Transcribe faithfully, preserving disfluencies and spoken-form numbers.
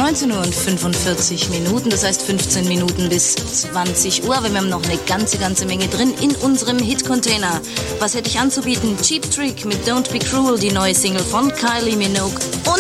neunzehn Uhr und fünfundvierzig Minuten, das heißt fünfzehn Minuten bis zwanzig Uhr, aber wir haben noch eine ganze, ganze Menge drin in unserem Hit-Container. Was hätte ich anzubieten? Cheap Trick mit Don't Be Cruel, die neue Single von Kylie Minogue und